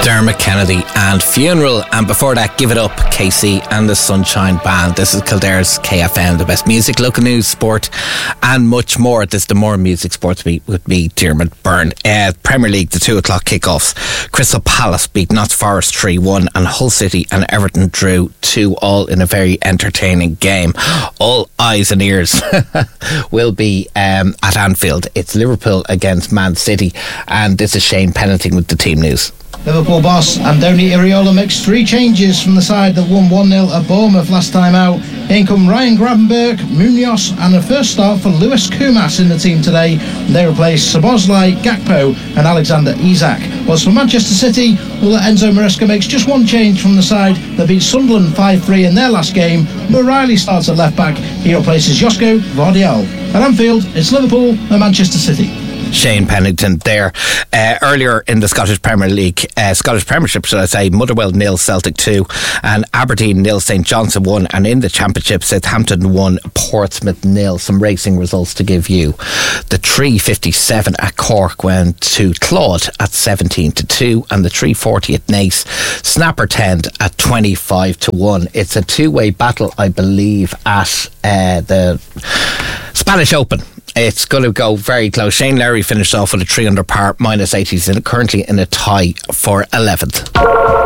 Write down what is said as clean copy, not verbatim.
Dermot Kennedy and Funeral, and before that, Give It Up, Casey and the Sunshine Band. This is Kildare's KFM, the best music, local news, sport and much more. This is the More Music Sports Beat with me, Dermot Byrne. Premier League, the 2 o'clock kickoffs. Crystal Palace beat Notts Forest 3-1 and Hull City and Everton drew 2-2 in a very entertaining game. All eyes and ears will be at Anfield. It's Liverpool against Man City, and this is Shane Pennington with the team news. Liverpool boss Andoni Iraola makes 3 changes from the side that won 1-0 at Bournemouth last time out. In come Ryan Gravenberch, Munoz and a first start for Lewis Koumas in the team today. They replace Szoboszlai, Gakpo and Alexander Isak. Whilst for Manchester City, well, Enzo Maresca makes just 1 change from the side that beat Sunderland 5-3 in their last game. O'Reilly starts at left back. He replaces Josko Gvardiol. At Anfield, it's Liverpool and Manchester City. Shane Pennington there. Earlier in the Scottish Premier League, Scottish Premiership, should I say, Motherwell 0, Celtic 2 and Aberdeen 0, St Johnstone 1, and in the Championship, Southampton 1, Portsmouth 0. Some racing results to give you. The 357 at Cork went to Claude at 17-2, and the 340 at Naas, Snapper 10 at 25-1. It's a 2-way battle, I believe, at the Spanish Open. It's going to go very close. Shane Lowry finished off with a 3 under par, -8. He's currently in a tie for 11th.